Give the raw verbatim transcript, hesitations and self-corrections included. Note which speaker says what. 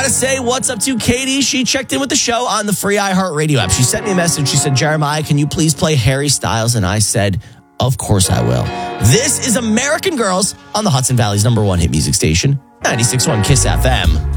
Speaker 1: to say what's up to Katie. She checked in with the show on the free iHeartRadio app. She sent me a message. She said, Jeremiah, can you please play Harry Styles? And I said, of course I will. This is American Girls on the Hudson Valley's number one hit music station, ninety-six point one Kiss F M.